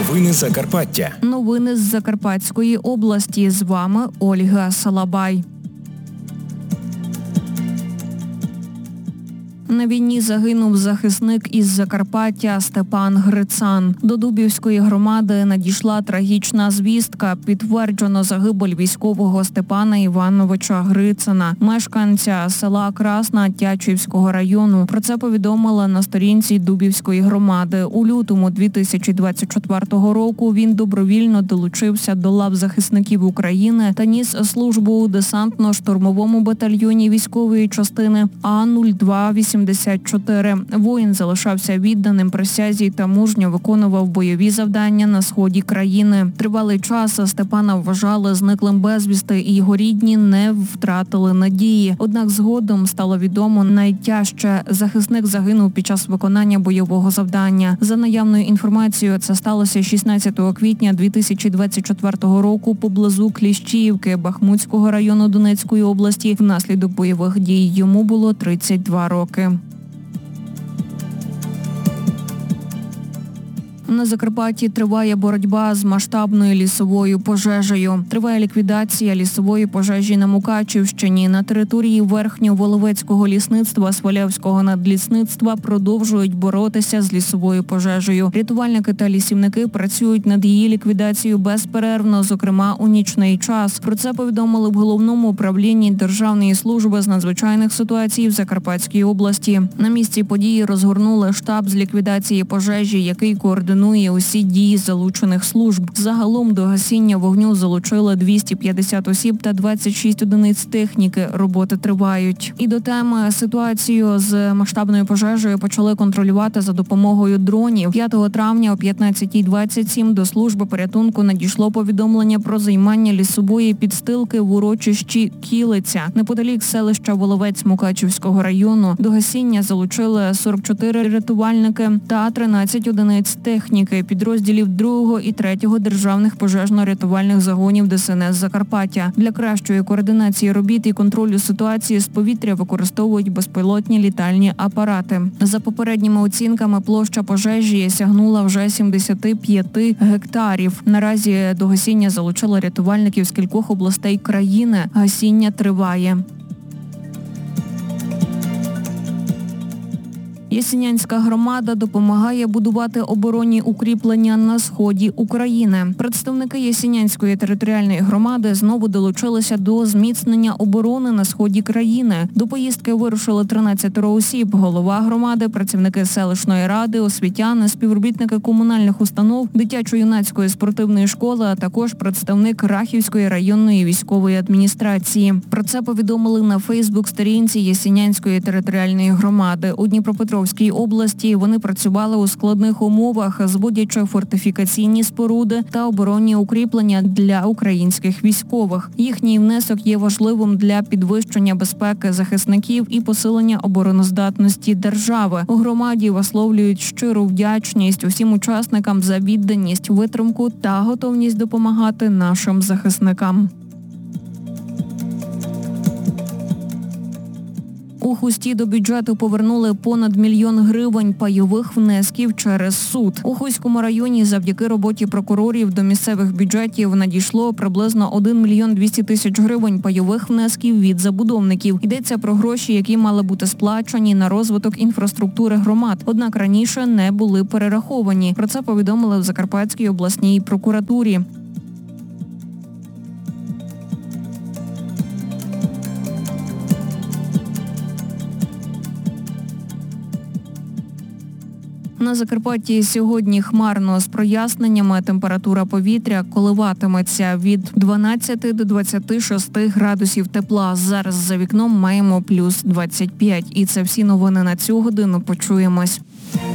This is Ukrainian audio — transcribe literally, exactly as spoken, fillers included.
Новини Закарпаття. Новини з Закарпатської області. З вами Ольга Салабай. На війні загинув захисник із Закарпаття Степан Грицан. До Дубівської громади надійшла трагічна звістка. Підтверджено загибель військового Степана Івановича Грицана, мешканця села Красна Тячівського району. Про це повідомили на сторінці Дубівської громади. У лютому дві тисячі двадцять четвертого року він добровільно долучився до лав захисників України та ніс службу у десантно-штурмовому батальйоні військової частини А нуль два вісімдесят чотири. Воїн залишався відданим присязі та мужньо виконував бойові завдання на сході країни. Тривалий час Степана вважали зниклим безвісти, і його рідні не втратили надії. Однак згодом стало відомо найтяжче. Захисник загинув під час виконання бойового завдання. За наявною інформацією, це сталося шістнадцятого квітня дві тисячі двадцять четвертого року поблизу Кліщіївки Бахмутського району Донецької області внаслідок бойових дій. Йому було тридцять два роки. На Закарпатті триває боротьба з масштабною лісовою пожежею. Триває ліквідація лісової пожежі на Мукачівщині. На території Верхньоволовецького лісництва Свалявського надлісництва продовжують боротися з лісовою пожежею. Рятувальники та лісівники працюють над її ліквідацією безперервно, зокрема у нічний час. Про це повідомили в Головному управлінні Державної служби з надзвичайних ситуацій в Закарпатській області. На місці події розгорнули штаб з ліквідації пожежі, який координує усі дії залучених служб. Загалом до гасіння вогню залучили двісті п'ятдесят осіб та двадцять шість одиниць техніки. Роботи тривають. І до теми ситуацію з масштабною пожежею почали контролювати за допомогою дронів. п'ятого травня о п'ятнадцятій двадцять сім до служби порятунку надійшло повідомлення про займання лісової підстилки в урочищі Кілиця, неподалік селища Воловець Мукачівського району. До гасіння залучили сорок чотири рятувальники та тринадцять одиниць техніки. Підрозділів другого і третього державних пожежно-рятувальних загонів Де Ес Ен Ес Закарпаття. Для кращої координації робіт і контролю ситуації з повітря використовують безпілотні літальні апарати. За попередніми оцінками, площа пожежі сягнула вже сімдесят п'ять гектарів. Наразі до гасіння залучили рятувальників з кількох областей країни. Гасіння триває. Ясінянська громада допомагає будувати оборонні укріплення на сході України. Представники Ясінянської територіальної громади знову долучилися до зміцнення оборони на сході країни. До поїздки вирушили тринадцять осіб. Голова громади, працівники селищної ради, освітяни, співробітники комунальних установ, дитячо-юнацької спортивної школи, а також представник Рахівської районної військової адміністрації. Про це повідомили на Фейсбук-сторінці Ясінянської територіальної громади. У Дніпропетровській В Дніпропетровській області вони працювали у складних умовах, зводячи фортифікаційні споруди та оборонні укріплення для українських військових. Їхній внесок є важливим для підвищення безпеки захисників і посилення обороноздатності держави. У громаді висловлюють щиру вдячність усім учасникам за відданість, витримку та готовність допомагати нашим захисникам. У Хусті до бюджету повернули понад мільйон гривень пайових внесків через суд. У Хуському районі завдяки роботі прокурорів до місцевих бюджетів надійшло приблизно один мільйон двісті тисяч гривень пайових внесків від забудовників. Йдеться про гроші, які мали бути сплачені на розвиток інфраструктури громад, однак раніше не були перераховані. Про це повідомили в Закарпатській обласній прокуратурі. На Закарпатті сьогодні хмарно з проясненнями. Температура повітря коливатиметься від дванадцяти до двадцяти шести градусів тепла. Зараз за вікном маємо плюс двадцять п'ять. І це всі новини на цю годину. Почуємось.